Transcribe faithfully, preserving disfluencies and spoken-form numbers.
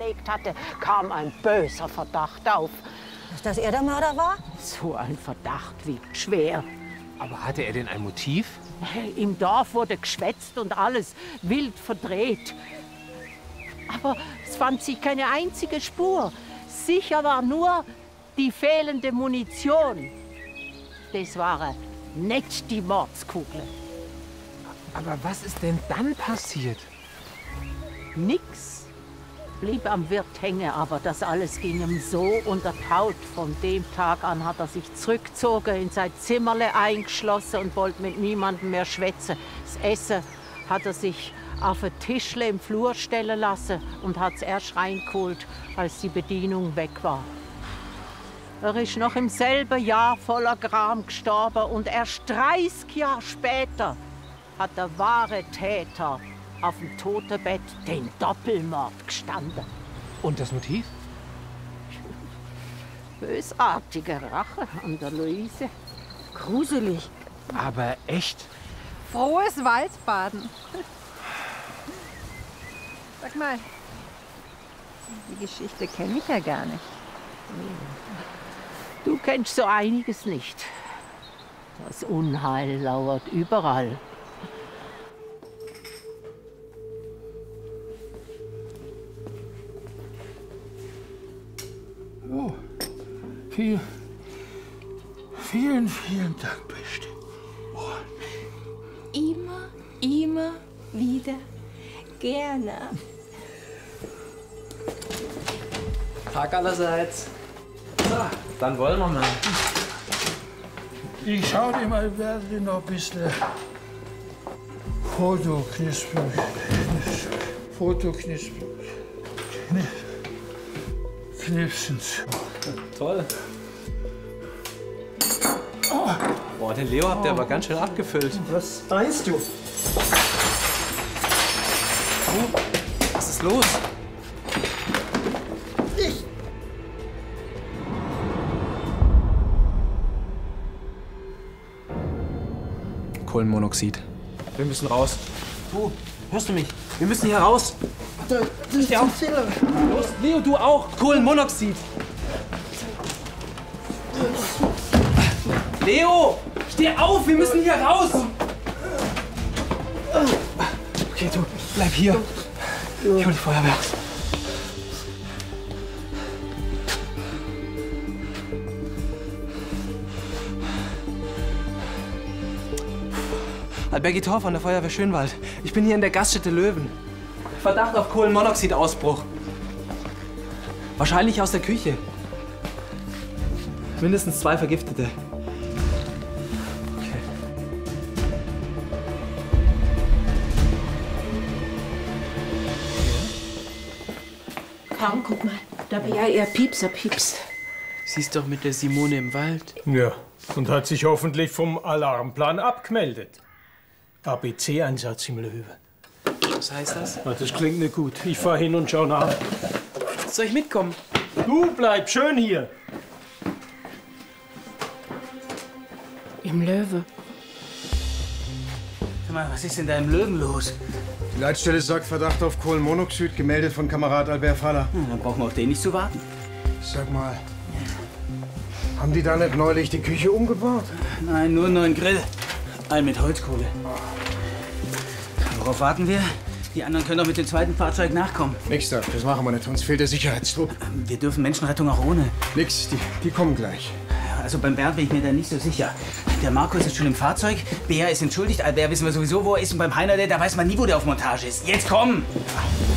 gelegt hatte, kam ein böser Verdacht auf. Dass er der Mörder war? So ein Verdacht wiegt schwer. Aber hatte er denn ein Motiv? Im Dorf wurde geschwätzt und alles wild verdreht. Aber es fand sich keine einzige Spur. Sicher war nur die fehlende Munition. Das war nicht die Mordskugel. Aber was ist denn dann passiert? Nix. Blieb am Wirt hängen, aber das alles ging ihm so unter die Haut. Von dem Tag an hat er sich zurückgezogen, in sein Zimmerle eingeschlossen und wollte mit niemandem mehr schwätzen. Das Essen hat er sich auf ein Tischle im Flur stellen lassen und hat es erst reingeholt, als die Bedienung weg war. Er ist noch im selben Jahr voller Gram gestorben und erst dreißig Jahre später hat der wahre Täter auf dem Totenbett den Doppelmord gestanden. Und das Motiv? Bösartige Rache an der Luise. Gruselig. Aber echt? Frohes Waldbaden. Sag mal, die Geschichte kenne ich ja gar nicht. Du kennst so einiges nicht. Das Unheil lauert überall. Oh, viel, vielen, vielen Dank, Beste. Oh. Immer, immer wieder gerne. Tag allerseits. So, dann wollen wir mal. Ich schau dir mal, werde noch ein bisschen Fotoknispel. Fotoknispel. Knipsens. Toll. Oh. Boah, den Leo habt ihr aber ganz schön abgefüllt. Was meinst du? Oh, was ist los? Ich. Kohlenmonoxid. Wir müssen raus. Du, hörst du mich? Wir müssen hier raus. Da, das ist auf. Los, Leo, du auch. Kohlenmonoxid. Leo, steh auf, wir müssen hier raus. Okay, du, bleib hier. Ich hol die Feuerwehr. Albergi Thor von der Feuerwehr Schönwald. Ich bin hier in der Gaststätte Löwen. Verdacht auf Kohlenmonoxidausbruch. Wahrscheinlich aus der Küche. Mindestens zwei Vergiftete. Okay. Kaum, guck mal. Da war ja eher Piepser, Pieps. Sie ist doch mit der Simone im Wald. Ja, und hat sich hoffentlich vom Alarmplan abgemeldet. A B C-Einsatz im Löwe. Was heißt das? Ja, das klingt nicht gut. Ich fahr hin und schau nach. Soll ich mitkommen? Du bleib schön hier. Im Löwe. Sag mal, was ist denn da im Löwen los? Die Leitstelle sagt Verdacht auf Kohlenmonoxid, gemeldet von Kamerad Albert Faller. Hm, dann brauchen wir auf den nicht zu warten. Sag mal, haben die da nicht neulich die Küche umgebaut? Nein, nur einen neuen Grill. Ein mit Holzkohle. Worauf warten wir? Die anderen können doch mit dem zweiten Fahrzeug nachkommen. Nix da, das machen wir nicht. Uns fehlt der Sicherheitstrupp. Wir dürfen Menschenrettung auch ohne. Nix, die, die kommen gleich. Also beim Bernd bin ich mir da nicht so sicher. Der Markus ist schon im Fahrzeug, Bea ist entschuldigt, Albert wissen wir sowieso, wo er ist. Und beim Heiner, da weiß man nie, wo der auf Montage ist. Jetzt komm!